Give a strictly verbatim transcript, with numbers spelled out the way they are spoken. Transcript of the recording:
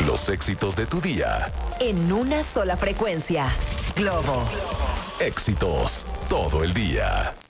Los éxitos de tu día. En una sola frecuencia. Globo. Éxitos todo el día.